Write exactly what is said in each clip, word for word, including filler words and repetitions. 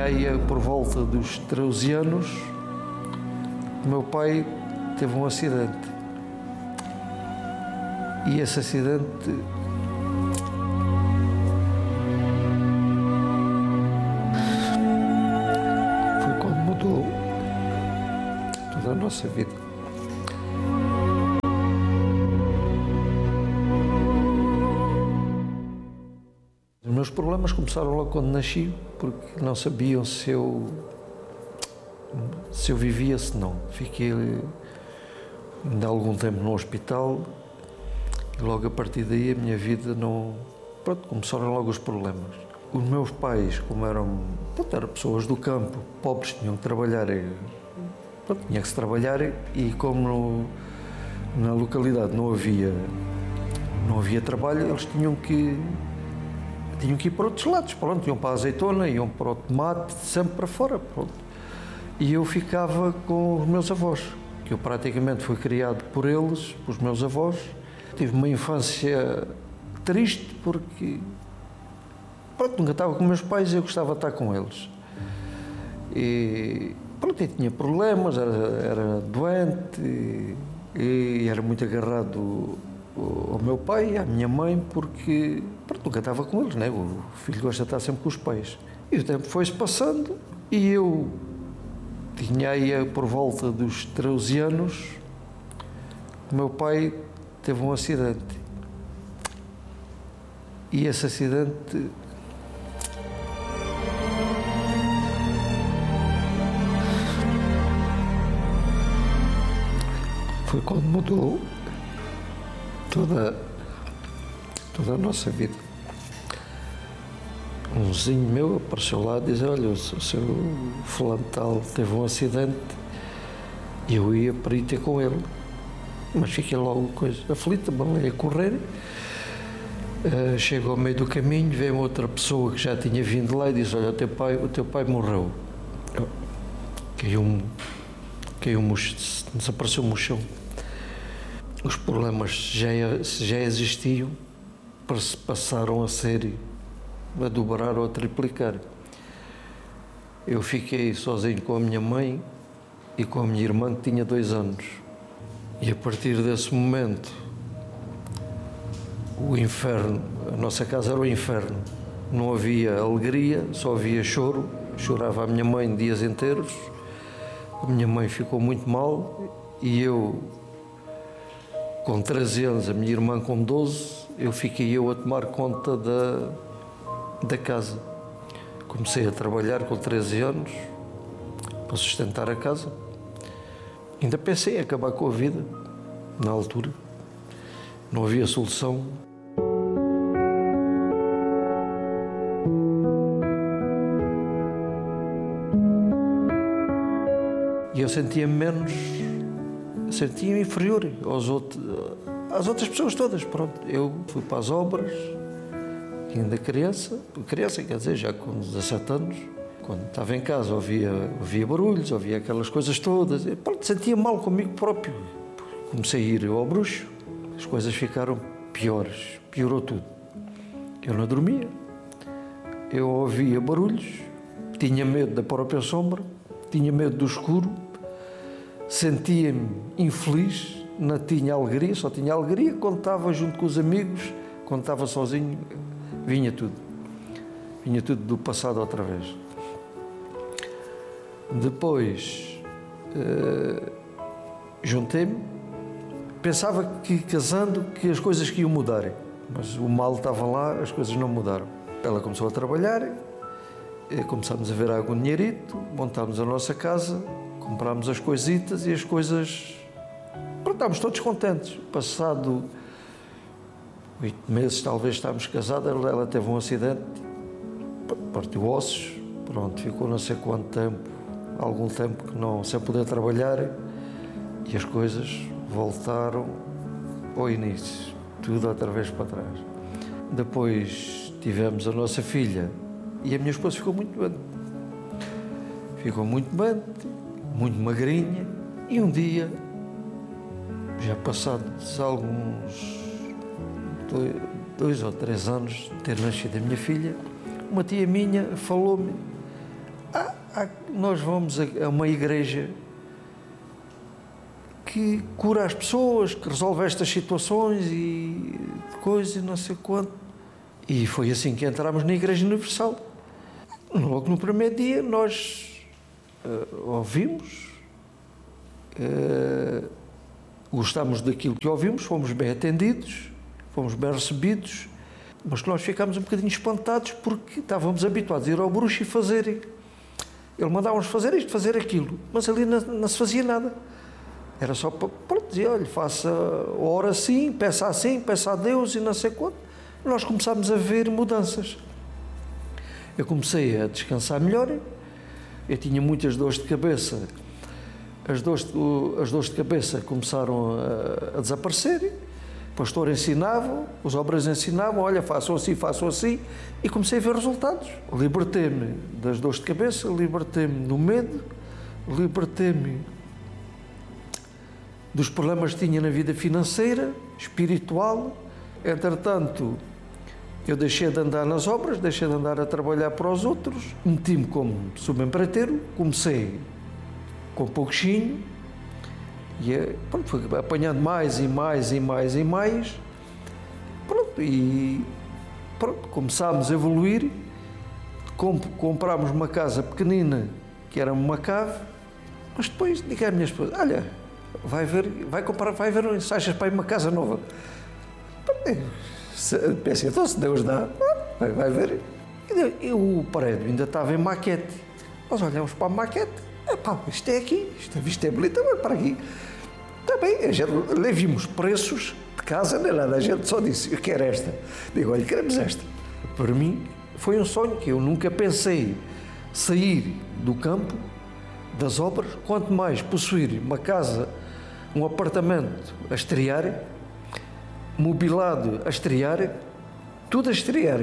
tinha aí por volta dos treze anos, o meu pai teve um acidente. E esse acidente foi quando mudou toda a nossa vida. Os meus problemas começaram logo quando nasci, porque não sabiam se eu, se eu vivia, se não. Fiquei ainda algum tempo no hospital e logo a partir daí a minha vida não... Pronto, começaram logo os problemas. Os meus pais, como eram, pronto, eram pessoas do campo, pobres, tinham que trabalhar, pronto, tinha que se trabalhar e como no, na localidade não havia, não havia trabalho, eles tinham que... Tinham que ir para outros lados, pronto, iam para a azeitona, iam para o tomate, sempre para fora, pronto. E eu ficava com os meus avós, que eu praticamente fui criado por eles, pelos meus avós. Tive uma infância triste porque, pronto, nunca estava com meus pais e eu gostava de estar com eles. E, pronto, eu tinha problemas, era, era doente e, e era muito agarrado ao meu pai e à minha mãe porque, pronto, nunca estava com eles, né? O filho gosta de estar sempre com os pais. E o tempo foi-se passando e eu tinha aí por volta dos treze anos, o meu pai teve um acidente. E esse acidente foi quando mudou toda, toda a nossa vida. Um vizinho meu apareceu lá e disse: olha, o seu fulano tal teve um acidente e eu ia para ir ter com ele. Mas fiquei logo coisa aflita, mandei a correr. Uh, chego ao meio do caminho, veio outra pessoa que já tinha vindo lá e disse: olha, o teu pai, o teu pai morreu. Caiu-me, caiu-me, desapareceu-me o chão. Os problemas já, já existiam, passaram a ser, a dobrar ou a triplicar. Eu fiquei sozinho com a minha mãe e com a minha irmã que tinha dois anos. E a partir desse momento, o inferno, a nossa casa era o inferno. Não havia alegria, só havia choro. Chorava a minha mãe dias inteiros. A minha mãe ficou muito mal e eu, com treze anos, a minha irmã com doze, eu fiquei eu a tomar conta da, da casa. Comecei a trabalhar com treze anos para sustentar a casa. Ainda pensei em acabar com a vida, na altura. Não havia solução. E eu sentia-me menos, sentia-me inferior aos outros, às outras pessoas todas. Pronto, eu fui para as obras, ainda criança, criança quer dizer, já com dezassete anos, quando estava em casa ouvia, ouvia barulhos, ouvia aquelas coisas todas, e, pronto, sentia mal comigo próprio. Comecei a ir ao bruxo, as coisas ficaram piores, piorou tudo. Eu não dormia, eu ouvia barulhos, tinha medo da própria sombra, tinha medo do escuro, sentia-me infeliz, não tinha alegria, só tinha alegria quando estava junto com os amigos, quando estava sozinho, vinha tudo, vinha tudo do passado outra vez. Depois, uh, juntei-me, pensava que casando que as coisas que iam mudar, mas o mal estava lá, as coisas não mudaram. Ela começou a trabalhar, começámos a ver algum dinheirito, montámos a nossa casa, comprámos as coisitas e as coisas... Pronto, estávamos todos contentes. Passado oito meses, talvez, estávamos casados, ela, ela teve um acidente, partiu ossos, pronto, ficou não sei quanto tempo, algum tempo que não, sem poder trabalhar, e as coisas voltaram ao início, tudo outra vez para trás. Depois tivemos a nossa filha e a minha esposa ficou muito doente. Ficou muito doente, muito magrinha, e um dia, já passados alguns dois, dois ou três anos de ter nascido a minha filha, uma tia minha falou-me: ah, há, nós vamos a, a uma igreja que cura as pessoas, que resolve estas situações e coisas e não sei quanto. E foi assim que entramos na Igreja Universal. Logo no primeiro dia nós uh, ouvimos, uh, gostámos daquilo que ouvimos, fomos bem atendidos, fomos bem recebidos, mas que nós ficámos um bocadinho espantados porque estávamos habituados a ir ao bruxo e fazer. Ele mandava-nos fazer isto, fazer aquilo, mas ali não, não se fazia nada. Era só para, para dizer, olha, faça, ora assim, peça assim, peça a Deus e não sei quanto. Nós começámos a ver mudanças. Eu comecei a descansar melhor, eu tinha muitas dores de cabeça, as dores, as dores de cabeça começaram a, a desaparecer, o pastor ensinava, os obreiros ensinavam, olha, façam assim, façam assim, e comecei a ver resultados. Libertei-me das dores de cabeça, libertei-me do medo, libertei-me dos problemas que tinha na vida financeira, espiritual. Entretanto, eu deixei de andar nas obras, deixei de andar a trabalhar para os outros, meti-me como subempreiteiro, comecei com pouquinho, e pronto, fui apanhando mais e mais e mais e mais, pronto, e pronto, começámos a evoluir, comp comprámos uma casa pequenina, que era uma cave, mas depois liguei à minha esposa, olha, vai ver, vai comprar, vai ver uns achas para ir uma casa nova. Pensei, então se Deus dá, vai, vai ver. E o prédio ainda estava em maquete. Nós olhamos para a maquete, epá, isto é aqui, isto, isto é bonito, mas para aqui. Está bem, a gente, lá vimos preços de casa, nem nada, a gente só disse, eu quero esta. Digo, olha, queremos esta. Para mim foi um sonho que eu nunca pensei sair do campo, das obras, quanto mais possuir uma casa, um apartamento a estrear, mobilado a estrear, tudo a estrear.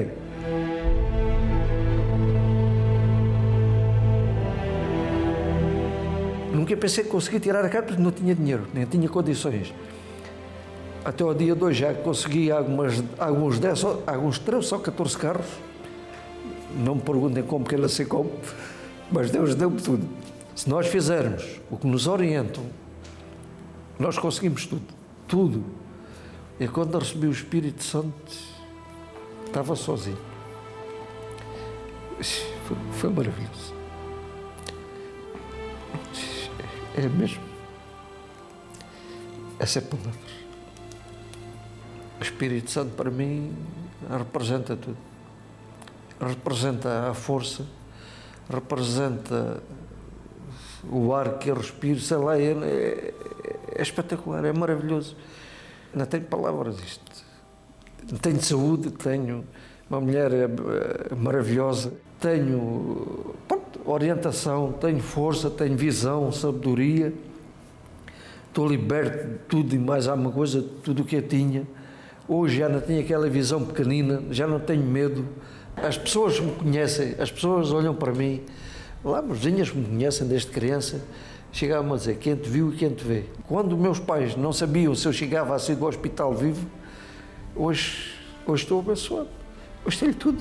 Nunca pensei que conseguia tirar a casa porque não tinha dinheiro, nem tinha condições. Até ao dia de hoje já consegui algumas, alguns dez, alguns treze ou catorze carros. Não me perguntem como, que ele sei como, mas Deus deu-me tudo. Se nós fizermos o que nos orientam, nós conseguimos tudo, tudo. E quando eu recebi o Espírito Santo, estava sozinho. Foi, foi maravilhoso. É mesmo. Essa é a palavra. O Espírito Santo para mim representa tudo. Representa a força, representa o ar que eu respiro, sei lá, é, é, é espetacular, é maravilhoso. Não tenho palavras isto. Tenho saúde, tenho uma mulher maravilhosa, tenho pronto, orientação, tenho força, tenho visão, sabedoria. Estou liberto de tudo e mais alguma coisa, tudo o que eu tinha. Hoje já não tenho aquela visão pequenina, já não tenho medo. As pessoas me conhecem, as pessoas olham para mim. Lá, meus vizinhos me conhecem desde criança. Chegavam a dizer, quem te viu e quem te vê. Quando meus pais não sabiam se eu chegava a sair do hospital vivo, hoje, hoje estou abençoado. Hoje tenho tudo.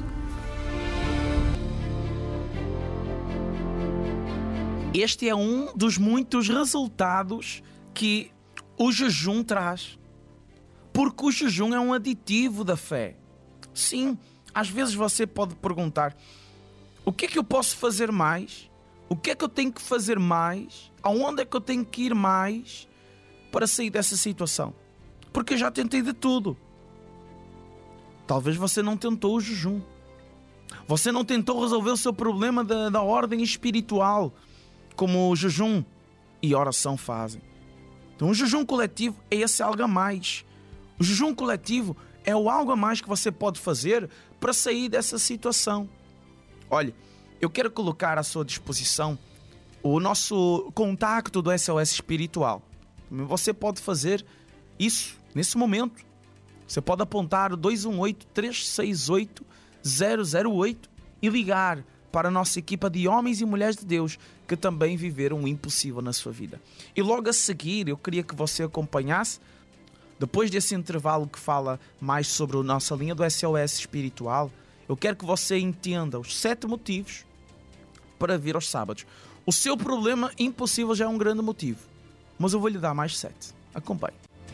Este é um dos muitos resultados que o jejum traz. Porque o jejum é um aditivo da fé. Sim, às vezes você pode perguntar, o que é que eu posso fazer mais? O que é que eu tenho que fazer mais? Aonde é que eu tenho que ir mais para sair dessa situação? Porque eu já tentei de tudo. Talvez você não tentou o jejum. Você não tentou resolver o seu problema da, da ordem espiritual, como o jejum e oração fazem. Então o jejum coletivo é esse algo a mais. O jejum coletivo é o algo a mais que você pode fazer para sair dessa situação. Olha, eu quero colocar à sua disposição o nosso contacto do S O S Espiritual. Você pode fazer isso nesse momento. Você pode apontar o dois um oito, três seis oito, zero zero oito e ligar para a nossa equipa de homens e mulheres de Deus que também viveram o impossível na sua vida. E logo a seguir, eu queria que você acompanhasse, depois desse intervalo que fala mais sobre a nossa linha do S O S Espiritual, eu quero que você entenda os sete motivos para vir aos sábados. O seu problema impossível já é um grande motivo, mas eu vou lhe dar mais sete. Acompanhe.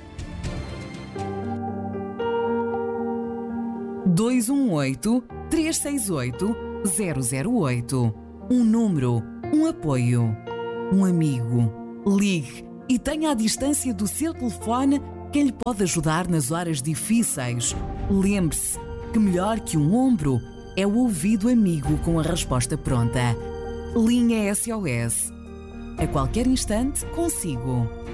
dois um oito, três seis oito, zero zero oito. Um número, um apoio, um amigo. Ligue e tenha à distância do seu telefone quem lhe pode ajudar nas horas difíceis. Lembre-se que melhor que um ombro é o ouvido amigo com a resposta pronta. Linha S O S. A qualquer instante, consigo.